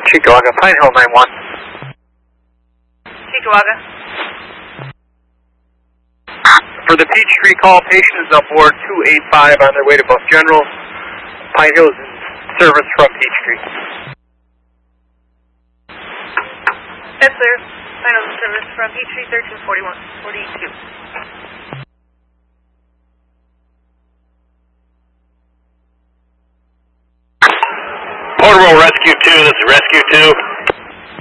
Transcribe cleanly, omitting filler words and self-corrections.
Chickawaga, Pine Hill 9-1. Chickawaga. For the Peachtree call, patient is on board 285 on their way to Buff General. Pine Hill is in service from Peachtree. That's clear. Pine Hill is in service from Peachtree 1341, 42. Portable Rescue 2, this is Rescue 2.